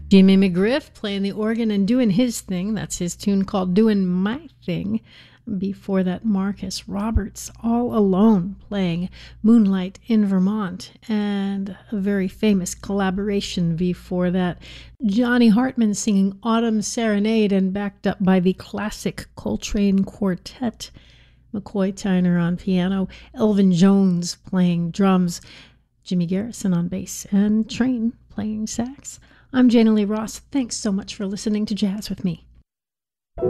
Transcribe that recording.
Jimmy McGriff playing the organ and doing his thing. That's his tune called Doing My Thing. Before that, Marcus Roberts, All Alone, playing Moonlight in Vermont. And a very famous collaboration before that, Johnny Hartman singing Autumn Serenade and backed up by the classic Coltrane Quartet. McCoy Tyner on piano, Elvin Jones playing drums, Jimmy Garrison on bass, and Train playing sax. I'm Jana Lee Ross. Thanks so much for listening to Jazz with Me.